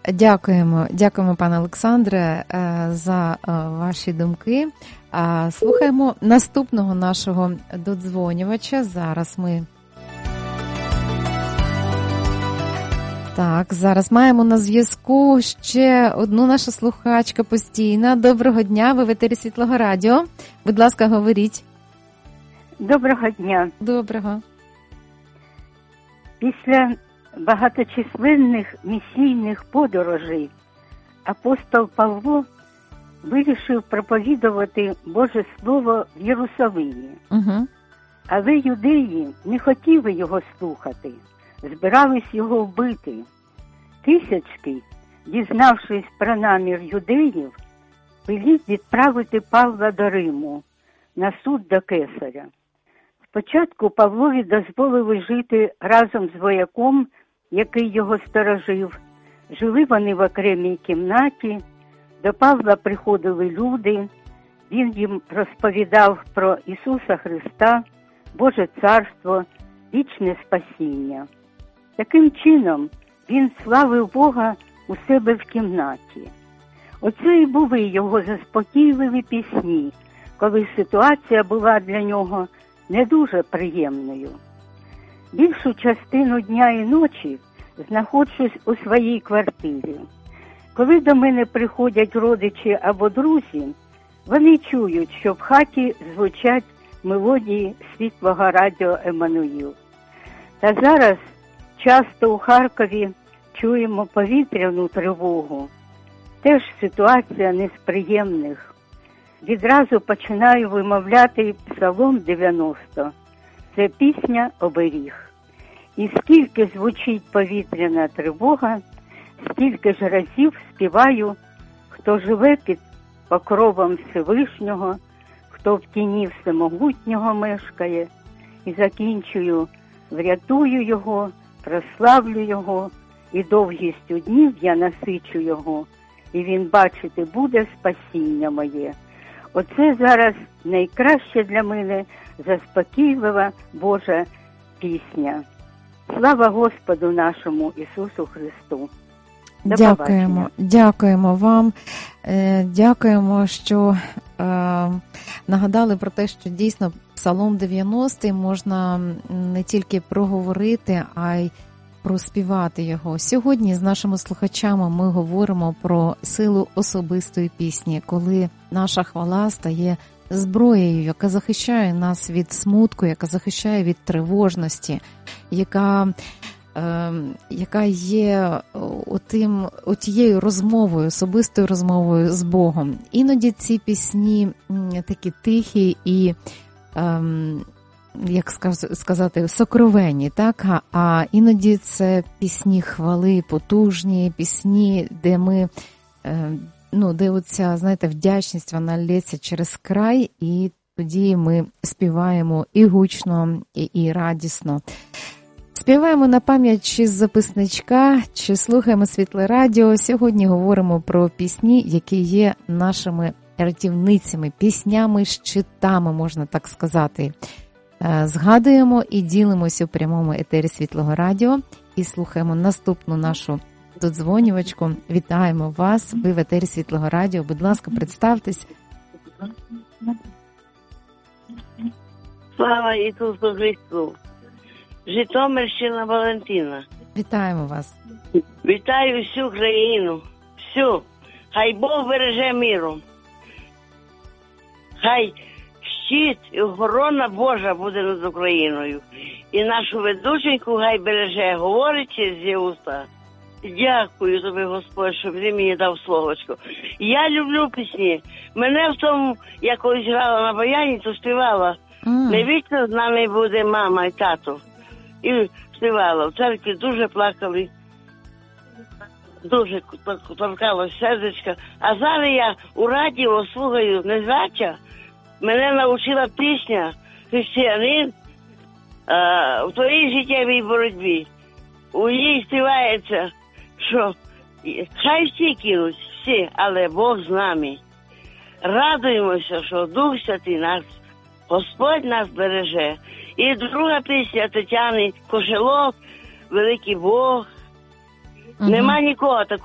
Дякуємо, пане Олександре, за ваші думки. Слухаємо наступного нашого додзвонювача. Зараз маємо на зв'язку ще одну нашу слухачку постійно. Доброго дня, ви в етері Світлого Радіо. Будь ласка, говоріть. Доброго дня. Доброго. Після багаточисленних місійних подорожей апостол Павло вирішив проповідувати Боже Слово в Єрусалимі. Угу. Але юдеї не хотіли його слухати, збирались його вбити. Тисячки, дізнавшись про намір юдеїв, велів відправити Павла до Риму на суд до кесаря. Спочатку Павлові дозволили жити разом з вояком, який його сторожив. Жили вони в окремій кімнаті, до Павла приходили люди, він їм розповідав про Ісуса Христа, Боже Царство, вічне спасіння. Таким чином він славив Бога у себе в кімнаті. Оце і були його заспокійливі пісні, коли ситуація була для нього не дуже приємною. Більшу частину дня і ночі знаходжусь у своїй квартирі. Коли до мене приходять родичі або друзі, вони чують, що в хаті звучать мелодії Світлого Радіо Еммануїл. Та зараз часто у Харкові чуємо повітряну тривогу. Теж ситуація не з приємних. Відразу починаю вимовляти Псалом 90. Це пісня «Оберіг». І скільки звучить повітряна тривога, стільки ж разів співаю, хто живе під покровом Всевишнього, хто в тіні Всемогутнього мешкає, і закінчую: врятую його, прославлю його, і довгістю днів я насичу його, і він бачити буде спасіння моє. Оце зараз найкраще для мене заспокійлива Божа пісня. Слава Господу нашому Ісусу Христу. Дякуємо вам. Дякуємо, що нагадали про те, що дійсно Псалом 90 можна не тільки проговорити, а й проспівати його. Сьогодні з нашими слухачами ми говоримо про силу особистої пісні, коли наша хвала стає зброєю, яка захищає нас від смутку, яка захищає від тривожності, яка є отією розмовою, особистою розмовою з Богом. Іноді ці пісні такі тихі і, як сказати, сокровенні, так? А іноді це пісні хвали, потужні, пісні, де ми, де оця, знаєте, вдячність, вона лється через край, і тоді ми співаємо і гучно, і радісно. Співаємо на пам'ять чи з записничка, чи слухаємо Світле Радіо. Сьогодні говоримо про пісні, які є нашими рятівницями, піснями-щитами, можна так сказати. Згадуємо і ділимося у прямому етері Світлого Радіо і слухаємо наступну нашу додзвонювачку. Вітаємо вас, ви в етері Світлого Радіо. Будь ласка, представтесь. Слава Ісусу Христу! Житомирщина, Валентина. Вітаємо вас. Вітаю всю країну. Всю. Хай Бог береже миром. Хай щит і охорона Божа буде над Україною. І нашу ведученьку хай береже, говорить через її уста. Дякую тобі, Господь, що ти мені дав словочко. Я люблю пісні. Мене в тому, я колись грала на баяні, то співала. Не вічно з нами буде мама і тато. І співала. В церкві дуже плакали, дуже торкалось сердечко. А зараз я у радіо слухаю незвача. Мене навчила пісня «Християнин» в твоїй життєвій боротьбі. У ній співається, що хай всі кинуть, всі, але Бог з нами. Радуємося, що Дух Святий нас, Господь нас береже. І друга пісня Тетяни Кошелок, «Великий Бог». Нема нікого такого.